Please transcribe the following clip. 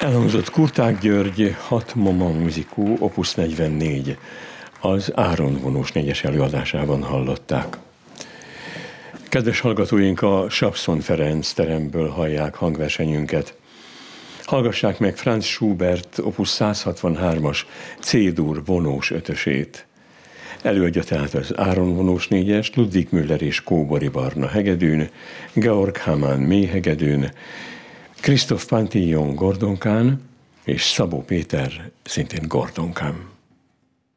Elhangzott Kurták György 6 Moment Musicaux, opus 44, az Áron vonós 4-es előadásában hallották. Kedves hallgatóink, a Sapszon Ferenc teremből hallják hangversenyünket. Hallgassák meg Franz Schubert opus 163-as C-dur vonós 5-ösét. Előadja tehát az Áron vonós 4-es, Ludwig Müller és Kóbori Barna hegedűn, Georg Hamann mélyhegedűn, Christoph Pantillon gordonkán és Szabó Péter szintén gordonkán.